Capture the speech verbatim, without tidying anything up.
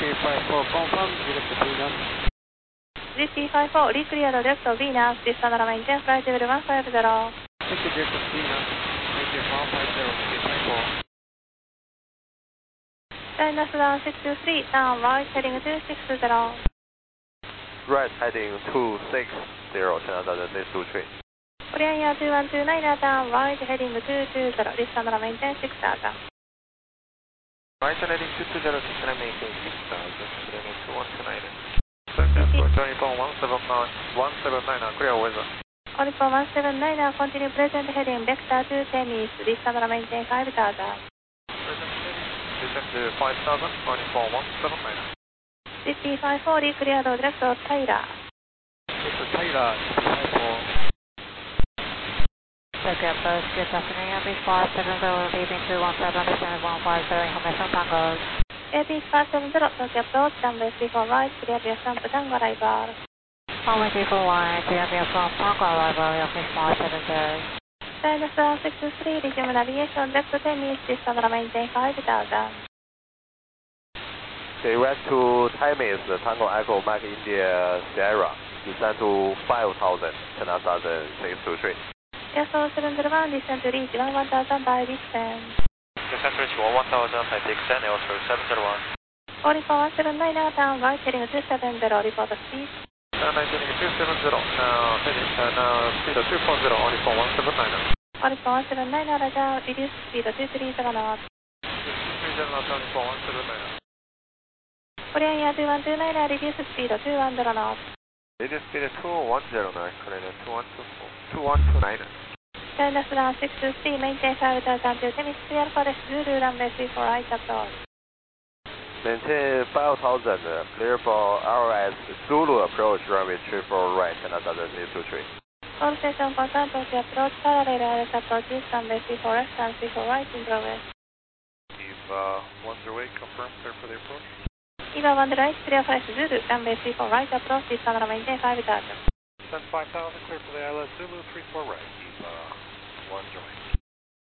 five four confirm, direct Venus. G T five four, recleared direct Venus, descend and maintain flight level one five zero. Thank you, direct Venus. Maintain one five zero, G T five four. China Sudan six two three, down right, heading two six zero. Right, heading two six zero, China Southern six two three. Korean Air two one two nine, down right, heading two two zero, descend and maintain six thousand. Right, heading two two zero, descend and maintain six thousand, heading two one two nine. twenty-four one seven nine, one seven nine, clear weather. twenty-four one seven nine, continue present heading vector to Temis, descend and maintain five thousand. Descend to five thousand, twenty-four one seven nine. G T five four, recleared direct Tyler. This is Tyler, G T five four. Tokyo Approach, good afternoon, Airbus five seven zero, leaving two one seven, descend one five zero, information Tango. Airbus five seven zero, Tokyo Approach, runway three four right, clear via from Tango arrival. Runway three four right, clear via from Tango arrival, Airbus five seven zero. China Sudan six two three, resume navigation, direct to Temis, descend and maintain five thousand. Direct to Temis, Tango Echo Mike India Sierra, descend to five thousand, China Southern six two three. Air four seven zero one, descend to reach one thousand by descent. Descend to reach one thousand by descent, Air seven zero one. forty-four one seven nine, down right, heading two seven zero, report speed. Down right, heading two seven zero, now heading, uh, now speed two four zero, forty-four one seven nine. forty-four one seven nine, radar, reduce speed two three zero knots. two three zero knots, forty-four one seven nine. Korean Air two one two nine, reduce speed two one zero knots. Reduce speed two one zero nine, Korean two one two four, two one two nine. China Sudan six two three, maintain five thousand to Temis, clear for the Zulu runway three four right approach. Maintain five thousand, clear for R S Zulu approach, runway three four right, China Southern six two three. All station confirmed, Tokyo approach, parallel R S approaches, runway three four left and three four right in progress. Eve uh, one zero eight, confirm, clear for the approach. Eva one right, clear for Zulu, runway three four right approach, descend and maintain five thousand. Descend five thousand, clear for the I L S Zulu three four right, Eve uh, one zero eight.